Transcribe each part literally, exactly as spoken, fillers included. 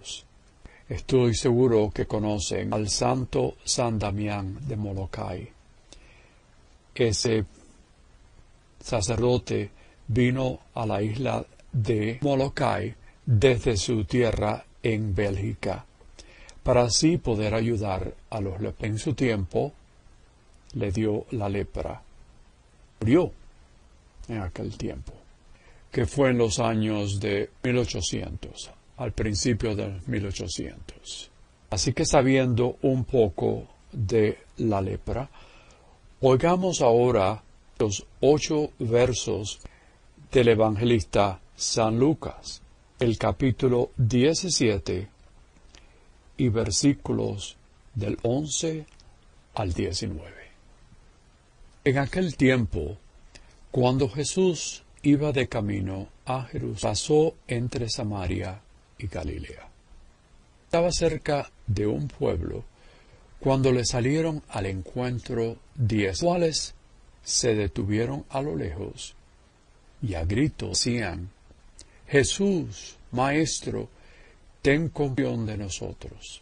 ellos. Estoy seguro que conocen al santo San Damián de Molokai. Ese sacerdote vino a la isla de Molokai desde su tierra en Bélgica, para así poder ayudar a los leprosos. En su tiempo le dio la lepra. Murió en aquel tiempo, que fue en los años de mil ochocientos, al principio de mil ochocientos. Así que sabiendo un poco de la lepra, oigamos ahora los ocho versos del evangelista San Lucas, el capítulo diecisiete y versículos del once al diecinueve. En aquel tiempo, cuando Jesús iba de camino a Jerusalén, pasó entre Samaria y Galilea. Estaba cerca de un pueblo cuando le salieron al encuentro diez, cuales se detuvieron a lo lejos y a gritos decían: Jesús, Maestro, ten compasión de nosotros.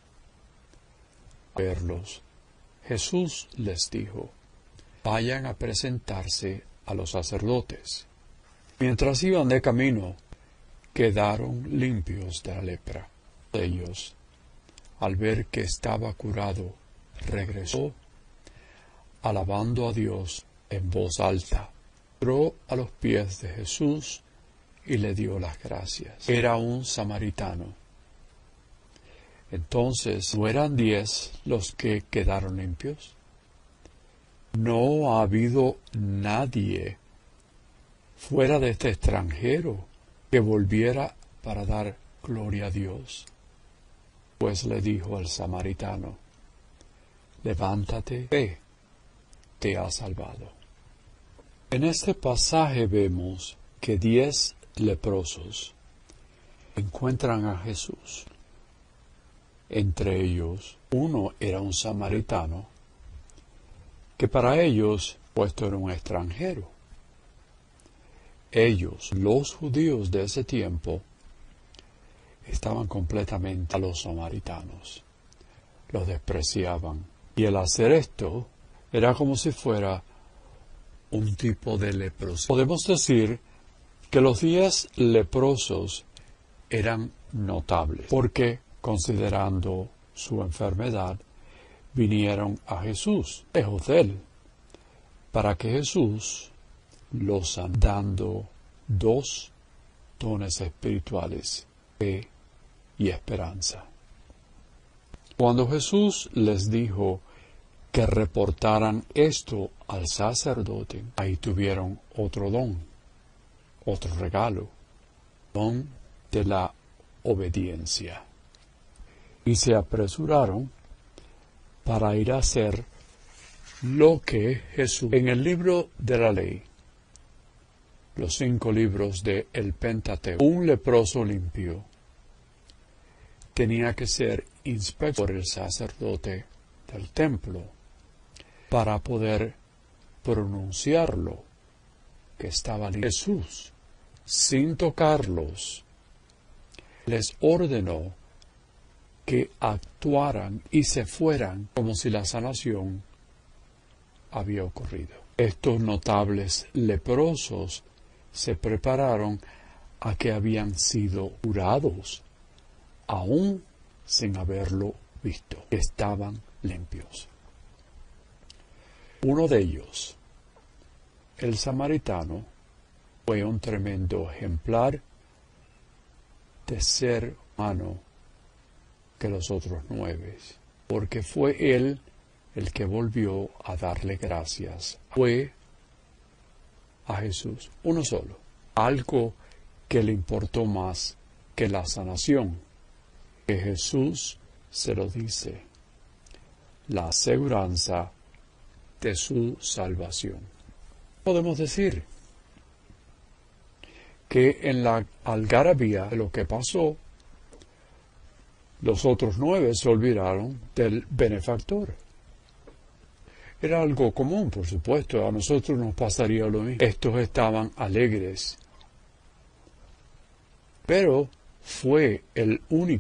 Al verlos, Jesús les dijo: vayan a presentarse a los sacerdotes. Mientras iban de camino, quedaron limpios de la lepra. Ellos, al ver que estaba curado, regresó, alabando a Dios en voz alta. Entró a los pies de Jesús y le dio las gracias. Era un samaritano. Entonces, ¿no eran diez los que quedaron limpios? No ha habido nadie fuera de este extranjero que volviera para dar gloria a Dios. Pues le dijo al samaritano: levántate, ve, te ha salvado. En este pasaje vemos que diez leprosos encuentran a Jesús. Entre ellos, uno era un samaritano, que para ellos, puesto era un extranjero. Ellos, los judíos de ese tiempo, estaban completamente a los samaritanos. Los despreciaban. Y el hacer esto era como si fuera un tipo de leprosidad. Podemos decir que los diez leprosos eran notables, porque, considerando su enfermedad, vinieron a Jesús, lejos de él, para que Jesús los sanara, dando dos dones espirituales, fe y esperanza. Cuando Jesús les dijo que reportaran esto al sacerdote, ahí tuvieron otro don, otro regalo, don de la obediencia. Y se apresuraron para ir a hacer lo que Jesús, en el libro de la ley, los cinco libros de el Pentateuco, un leproso limpio tenía que ser inspeccionado por el sacerdote del templo para poder pronunciarlo que estaba limpio. Jesús, sin tocarlos, les ordenó que actuaran y se fueran como si la sanación había ocurrido. Estos notables leprosos se prepararon a que habían sido curados, aún sin haberlo visto. Estaban limpios. Uno de ellos, el samaritano, fue un tremendo ejemplar de ser humano que los otros nueve, porque fue él el que volvió a darle gracias. Fue a Jesús, uno solo, algo que le importó más que la sanación, que Jesús se lo dice, la aseguranza de su salvación. Podemos decir que en la algarabía de lo que pasó, los otros nueve se olvidaron del benefactor. Era algo común, por supuesto, a nosotros nos pasaría lo mismo. Estos estaban alegres, pero fue el único